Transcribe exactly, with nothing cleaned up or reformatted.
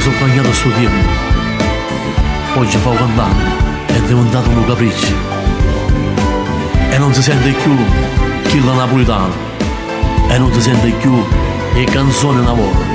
sono bagnato sto tempo, oggi fa vent'anni è diventato un capriccio e non si sente più chi la napolitana e non si sente più le canzoni una volta.